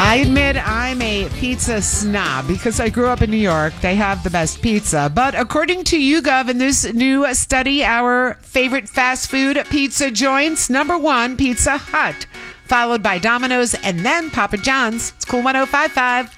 I admit I'm a pizza snob because I grew up in New York. They have the best pizza. But according to YouGov in this new study, our favorite fast food pizza joints, number one, Pizza Hut, followed by Domino's and then Papa John's. It's Cool 105.5.